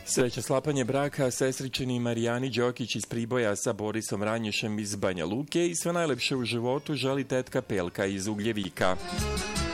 Sreća sklapanje braka sestričini Marijani Đokić iz Priboja sa Borisom Ranješem iz Banja Luke i sve najlepše u životu želi tetka Pelka iz Ugljevika.